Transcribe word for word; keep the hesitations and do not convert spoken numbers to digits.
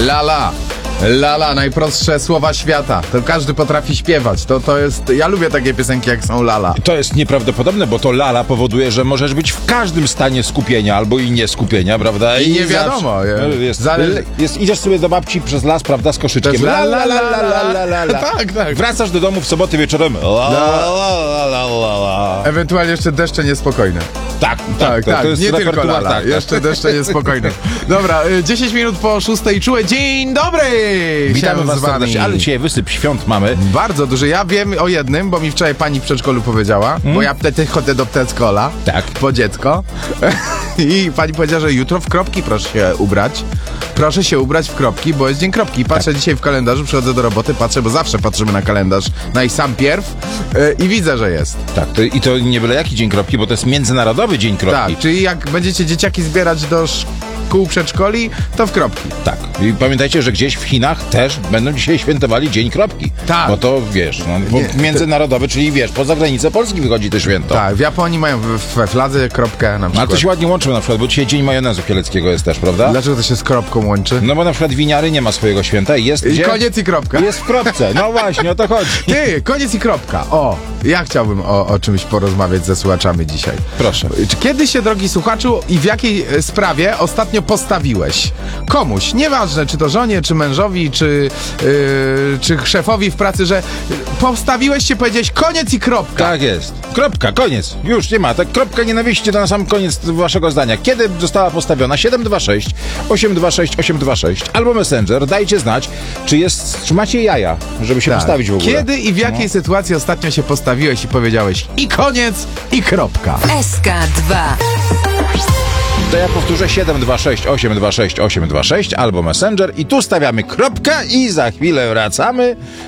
Lala. Lala, najprostsze słowa świata. To każdy potrafi śpiewać. To, to jest... Ja lubię takie piosenki, jak są Lala. To jest nieprawdopodobne, bo to lala powoduje, że możesz być w każdym stanie skupienia albo i nieskupienia, prawda? I nie wiadomo. Zawsze, jest, Zależy... jest, idziesz sobie do babci przez las, prawda, z koszyczkiem. La, la, la, la, la, la, la, la. Tak, tak. Wracasz do domu w sobotę wieczorem. La, la, la, la, la, la. Ewentualnie jeszcze deszcze niespokojne. Tak, tak, Tak, to, tak, to jest nie tylko repertuar, Lala, tak, jeszcze deszcze niespokojne. Dobra, y, dziesięć minut po szóstej czułe. Dzień dobry! Witamy Się was z wami. serdecznie, ale dzisiaj wysyp świąt mamy. Bardzo duży. Ja wiem o jednym, bo mi wczoraj pani w przedszkolu powiedziała, Hmm? bo ja wtedy chodzę do przedszkola. Tak. Po dziecko. I pani powiedziała, że jutro w kropki proszę się ubrać. Proszę się ubrać w kropki, bo jest dzień kropki. Patrzę tak. dzisiaj w kalendarzu, przychodzę do roboty, patrzę, bo zawsze patrzymy na kalendarz, na ich sam pierw yy, i widzę, że jest. Tak, to, i to nie byle jaki dzień kropki, bo to jest Międzynarodowy Dzień Kropki. Tak, czyli jak będziecie dzieciaki zbierać do szkół, przedszkoli, to w kropki. Tak. I pamiętajcie, że gdzieś w Chinach też będą dzisiaj świętowali Dzień Kropki. Tak. Bo to, wiesz, no, bo Nie, międzynarodowy, czyli wiesz, poza granicę Polski wychodzi to święto. Tak, w Japonii mają we fladze kropkę na No, ale przykład. to się ładnie łączy na przykład, bo dzisiaj Dzień Majonezu Kieleckiego jest też, prawda? Dlaczego to się z kropką łączy? No bo na przykład winiary nie ma swojego święta i jest I gdzie? koniec i kropka. Jest w kropce. No właśnie, o to chodzi. Ty, koniec i kropka. O, ja chciałbym o, o czymś porozmawiać ze słuchaczami dzisiaj. Proszę. Czy kiedy się, drogi słuchaczu, i w jakiej e, sprawie ostatnio postawiłeś? Komuś, nieważne, czy to żonie, czy mężowi, czy, yy, czy szefowi w pracy, że postawiłeś się, powiedziałeś koniec i kropka. Tak jest. Kropka, koniec. Już nie ma. Tak, kropka nienawiści to na sam koniec waszego zdania. Kiedy została postawiona? siedem dwa sześć osiem dwa sześć osiem dwa sześć albo Messenger. Dajcie znać, czy jest, czy macie jaja, żeby się Tak. postawić w ogóle. Kiedy i w jakiej No. sytuacji ostatnio się postawiłeś i powiedziałeś i koniec, i kropka. S K dwa. To ja powtórzę siedem dwa sześć osiem dwa sześć osiem dwa sześć albo Messenger i tu stawiamy kropkę i za chwilę wracamy